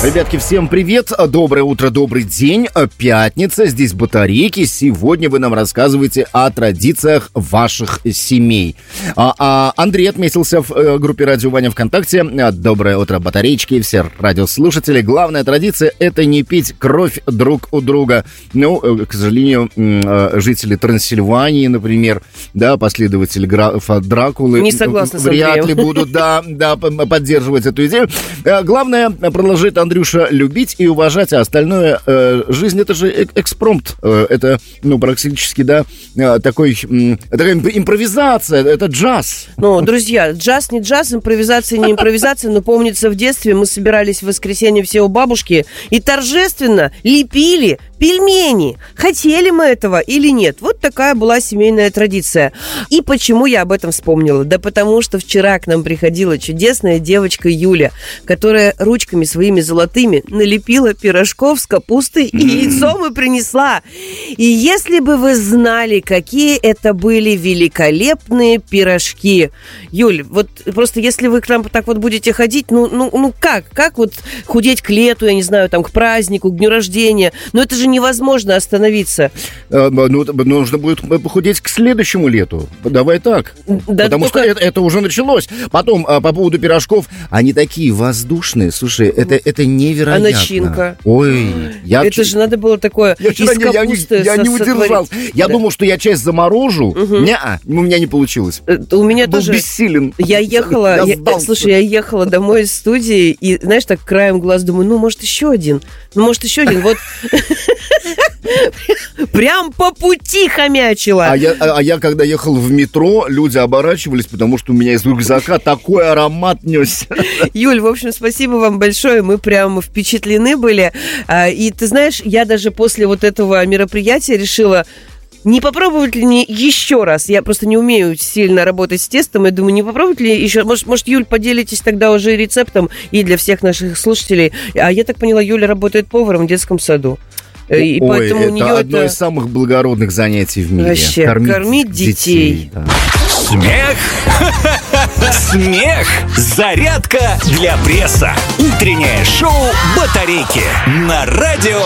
Ребятки, всем привет, доброе утро, добрый день, пятница, здесь Батарейки. Сегодня вы нам рассказываете о традициях ваших семей. Андрей отметился в группе «Радио Ваня» ВКонтакте. Доброе утро, батареечки, все радиослушатели. Главная традиция – это не пить кровь друг у друга. Ну, к сожалению, жители Трансильвании, например, да, последователи графа Дракулы, не согласна с Андреем. Вряд ли будут, да, поддерживать эту идею. Главное, продолжит Андрюша любить и уважать, а остальное, жизнь — это же экспромт, это, ну, практически, да, такая импровизация, это джаз. Ну, друзья, джаз не джаз, импровизация не импровизация, но помнится, в детстве мы собирались в воскресенье все у бабушки и торжественно лепили пельмени. Хотели мы этого или нет? Вот такая была семейная традиция. И почему я об этом вспомнила? Да потому что вчера к нам приходила чудесная девочка Юля, которая ручками своими золотыми налепила пирожков с капустой и яйцом и принесла. И если бы вы знали, какие это были великолепные пирожки. Юль, вот просто если вы к нам так вот будете ходить, ну как? Как вот худеть к лету, я не знаю, там, к празднику, к дню рождения? Но это же невозможно остановиться. Ну, нужно будет похудеть к следующему лету. Давай так. Да, потому что это уже началось. Потом, по поводу пирожков, они такие воздушные. Слушай, это невероятно. А начинка? Ой. Это же надо было такое из капусты. Я не удержался. Я думал, что я часть заморожу. Не-а, у меня не получилось. У меня был тоже... бессилен. Я ехала домой из студии, и, знаешь, так краем глаз думаю, может, еще один. Вот... Прям по пути хомячила. А я, когда ехал в метро, люди оборачивались, потому что у меня из рюкзака такой аромат несся. Юль, в общем, спасибо вам большое. Мы прям впечатлены были. И ты знаешь, я даже после вот этого мероприятия решила... Не попробовать ли не еще раз? Я просто не умею сильно работать с тестом. Я думаю, не попробовать ли еще? Может, Юль, поделитесь тогда уже рецептом и для всех наших слушателей. А я так поняла, Юля работает поваром в детском саду. И поэтому это у нее одно из самых благородных занятий в мире. Вообще, кормить детей. Да. Смех. Смех. Зарядка для пресса. Утреннее шоу «Батарейки» на Радио